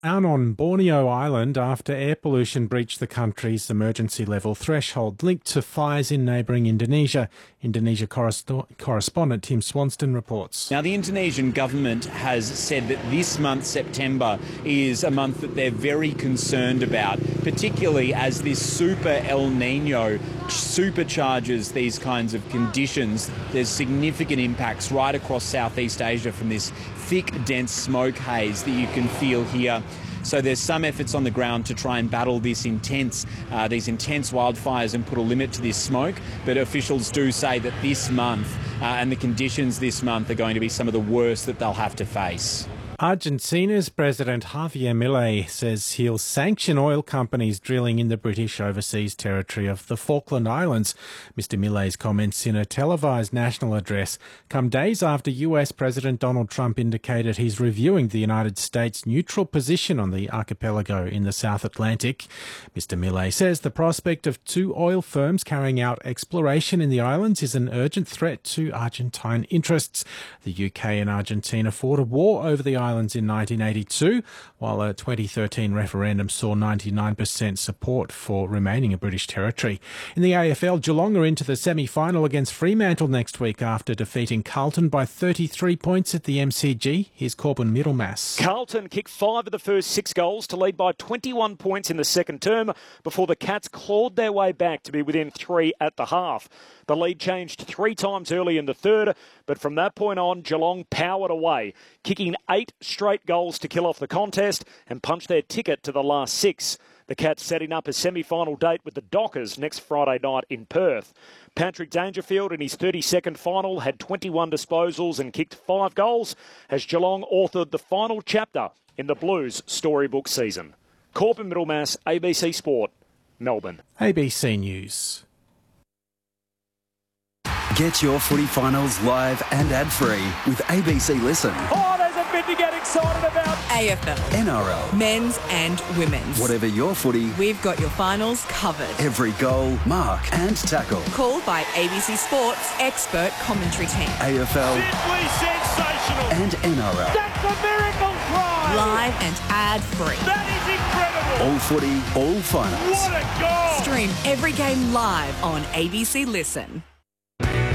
Down on Borneo Island after air pollution breached the country's emergency level threshold linked to fires in neighbouring Indonesia. Indonesia correspondent Tim Swanston reports. Now, the Indonesian government has said that this month, September, is a month that they're very concerned about, particularly as this super El Nino supercharges these kinds of conditions. There's significant impacts right across Southeast Asia from this thick, dense smoke haze that you can feel here. So there's some efforts on the ground to try and battle these intense wildfires and put a limit to this smoke. But officials do say that this month and the conditions this month are going to be some of the worst that they'll have to face. Argentina's President Javier Milei says he'll sanction oil companies drilling in the British overseas territory of the Falkland Islands. Mr. Milei's comments in a televised national address come days after US President Donald Trump indicated he's reviewing the United States' neutral position on the archipelago in the South Atlantic. Mr. Milei says the prospect of two oil firms carrying out exploration in the islands is an urgent threat to Argentine interests. The UK and Argentina fought a war over the islands in 1982, while a 2013 referendum saw 99% support for remaining a British territory. In the AFL, Geelong are into the semi-final against Fremantle next week after defeating Carlton by 33 points at the MCG. Here's Corbin Middlemass. Carlton kicked 5 of the first 6 goals to lead by 21 points in the second term before the Cats clawed their way back to be within 3 at the half. The lead changed 3 times early in the third, but from that point on, Geelong powered away, kicking 8 straight goals to kill off the contest and punch their ticket to the last 6. The Cats setting up a semi-final date with the Dockers next Friday night in Perth. Patrick Dangerfield in his 32nd final had 21 disposals and kicked 5 goals as Geelong authored the final chapter in the Blues storybook season. Corbin Middlemass, ABC Sport, Melbourne. ABC News. Get your footy finals live and ad-free with ABC Listen. Oh, there's a bit to get excited about. AFL. NRL. Men's and women's. Whatever your footy. We've got your finals covered. Every goal, mark and tackle. Called by ABC Sports expert commentary team. AFL. Simply sensational. And NRL. That's a miracle try. Live and ad-free. That is incredible. All footy, all finals. What a goal. Stream every game live on ABC Listen.